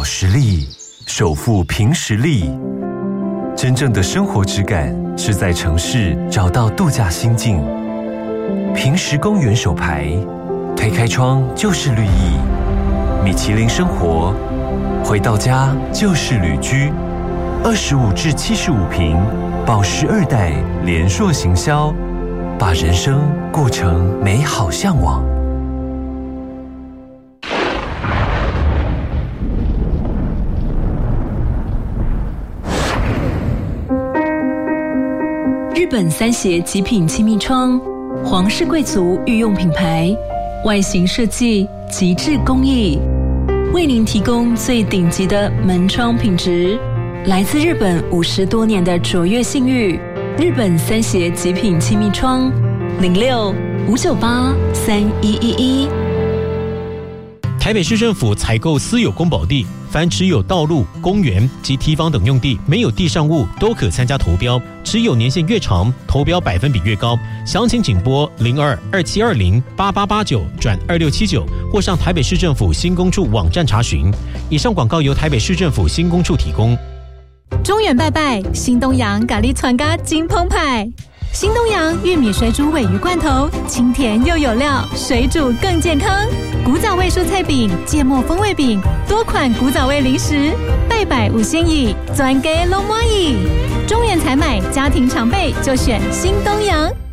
实力，守护凭实力。真正的生活质感是在城市找到度假心境。凭实公园手牌，推开窗就是绿意。米其林生活，回到家就是旅居。25至75平，宝石2代联硕行销，把人生过成美好向往。 日本三协极品气密窗，皇室贵族御用品牌，外形设计极致工艺，为您提供最顶级的门窗品质。来自日本50多年的卓越信誉，日本三协极品气密窗，06-598-3111。 台北市政府采购私有公保地，凡持有道路、公园及堤防等用地，没有地上物都可参加投标，持有年限越长，投标百分比越高。详情请拨02-2720-8889-2679，或上台北市政府新公处网站查询。以上广告由台北市政府新公处提供。 中原拜拜，新东阳咖喱串咖金澎湃。新东阳玉米水煮鲔鱼罐头，清甜又有料，水煮更健康。古早味蔬菜饼、芥末风味饼，多款古早味零食，拜拜五仙椅，专给龙妈椅。中原采买，家庭常备就选新东阳。